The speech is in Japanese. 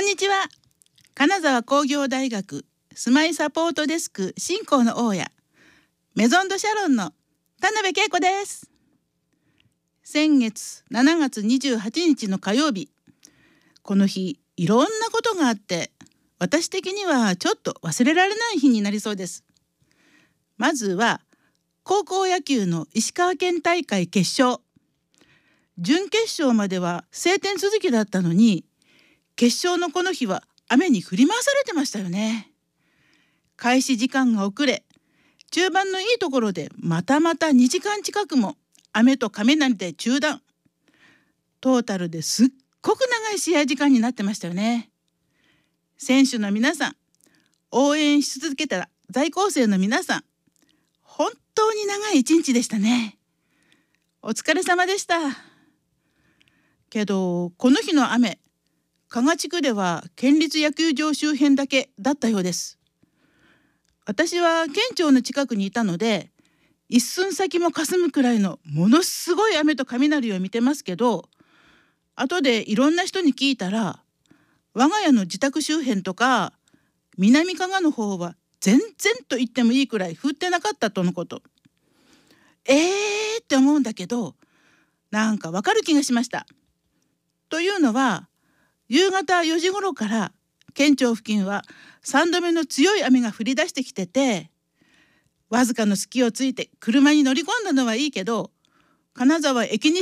んにちは。金沢工業大学住まいサポートデスク振興の大家メゾンドシャロンの田辺恵子です。先月7月28日の火曜日、この日いろんなことがあって私的にはちょっと忘れられない日になりそうです。まずは高校野球の石川県大会決勝、準決勝までは晴天続きだったのに、決勝のこの日は雨に振り回されてましたよね。開始時間が遅れ、中盤のいいところでまた2時間近くも雨と雷で中断。トータルですっごく長い試合時間になってましたよね。選手の皆さん、応援し続けた在校生の皆さん、本当に長い一日でしたね。お疲れ様でした。けどこの日の雨、加賀地区では県立野球場周辺だけだったようです。私は県庁の近くにいたので、一寸先も霞むくらいのものすごい雨と雷を見てますけど、後でいろんな人に聞いたら、我が家の自宅周辺とか南加賀の方は全然と言ってもいいくらい降ってなかったとのこと。って思うんだけど、なんかわかる気がしました。というのは、夕方4時頃から県庁付近は3度目の強い雨が降り出してきてて、わずかの隙をついて車に乗り込んだのはいいけど、金沢駅に